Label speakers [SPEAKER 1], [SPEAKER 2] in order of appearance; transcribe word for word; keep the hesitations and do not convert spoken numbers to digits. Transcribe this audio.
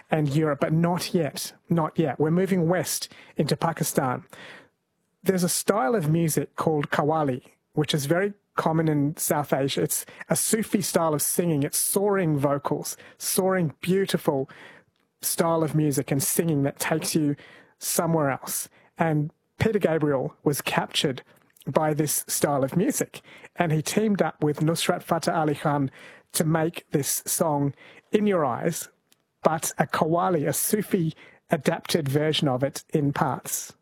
[SPEAKER 1] and Europe, but not yet. Not yet. We're moving west into Pakistan. There's a style of music called Qawwali, which is very common in South Asia. It's a Sufi style of singing. It's soaring vocals, soaring, beautiful style of music and singing that takes you somewhere else. And Peter Gabriel was captured by this style of music, and he teamed up with Nusrat Fateh Ali Khan to make this song, In Your Eyes, but a Qawwali, a Sufi adapted version of it in parts.